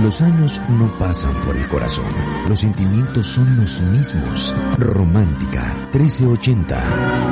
Los años no pasan por el corazón. Los sentimientos son los mismos. Romántica 1380.